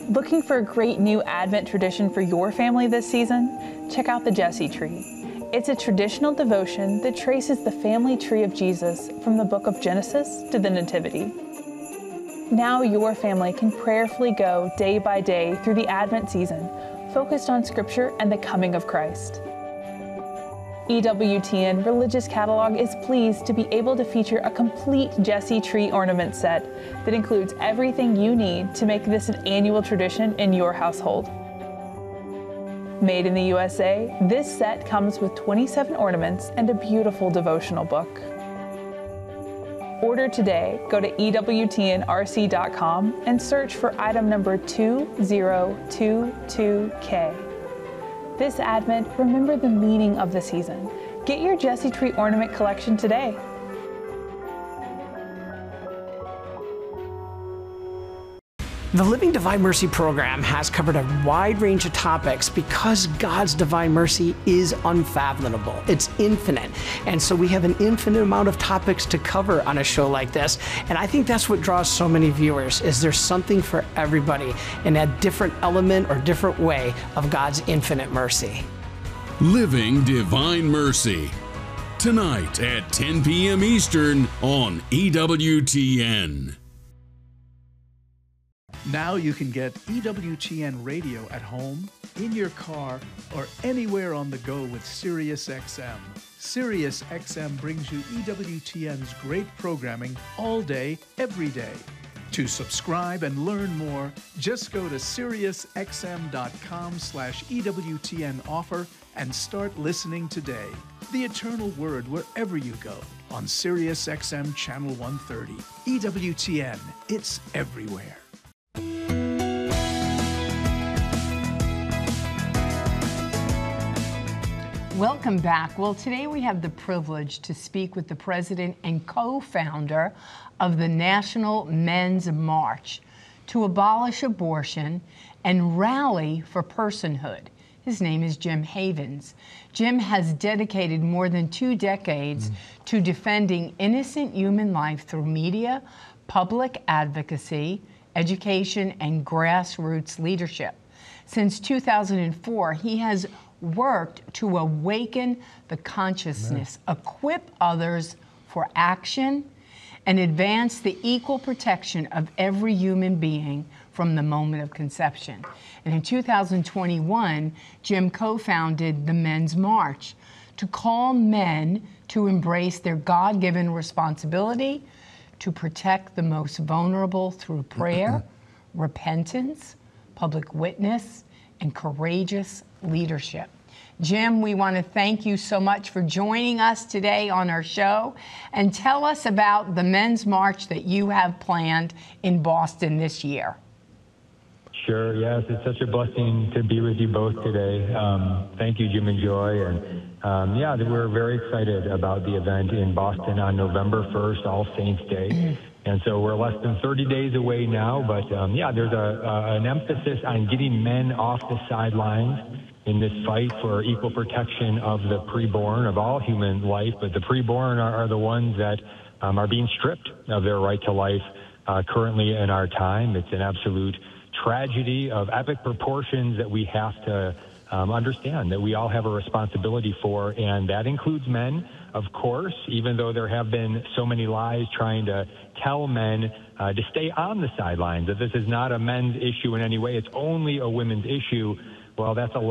Looking for a great new Advent tradition for your family this season? Check out the Jesse Tree. It's a traditional devotion that traces the family tree of Jesus from the book of Genesis to the Nativity. Now your family can prayerfully go day by day through the Advent season, focused on Scripture and the coming of Christ. EWTN Religious Catalog is pleased to be able to feature a complete Jesse Tree ornament set that includes everything you need to make this an annual tradition in your household. Made in the USA, this set comes with 27 ornaments and a beautiful devotional book. Order today. Go to EWTNRC.com and search for item number 2022K. This Advent, remember the meaning of the season. Get your Jesse Tree ornament collection today. The Living Divine Mercy program has covered a wide range of topics because God's divine mercy is unfathomable. It's infinite. And so we have an infinite amount of topics to cover on a show like this. And I think that's what draws so many viewers, is there's something for everybody in a different element or different way of God's infinite mercy. Living Divine Mercy, tonight at 10 p.m. Eastern on EWTN. Now you can get EWTN radio at home, in your car, or anywhere on the go with SiriusXM. SiriusXM brings you EWTN's great programming all day, every day. To subscribe and learn more, just go to SiriusXM.com/EWTN offer and start listening today. The Eternal Word wherever you go on SiriusXM Channel 130. EWTN, it's everywhere. Welcome back. Well, today we have the privilege to speak with the president and co-founder of the National Men's March to abolish abortion and rally for personhood. His name is Jim Havens. Jim has dedicated more than 2 decades to defending innocent human life through media, public advocacy, education, and grassroots leadership. Since 2004, he has worked to awaken the consciousness, equip others for action, and advance the equal protection of every human being from the moment of conception. And in 2021, Jim co-founded the Men's March to call men to embrace their God-given responsibility to protect the most vulnerable through prayer, repentance, public witness, and courageous leadership. Jim, we want to thank you so much for joining us today on our show, and tell us about the Men's March that you have planned in Boston this year. Sure, yes, it's such a blessing to be with you both today. Thank you, Jim and Joy, and yeah, we're very excited about the event in Boston on November 1st, All Saints Day. And so we're less than 30 days away now, but yeah, there's an emphasis on getting men off the sidelines in this fight for equal protection of the preborn, of all human life, but the preborn are the ones that are being stripped of their right to life currently in our time. It's an absolute tragedy of epic proportions that we have to understand, that we all have a responsibility for, and that includes men, of course, even though there have been so many lies trying to tell men to stay on the sidelines, that this is not a men's issue in any way, it's only a women's issue. Well, that's a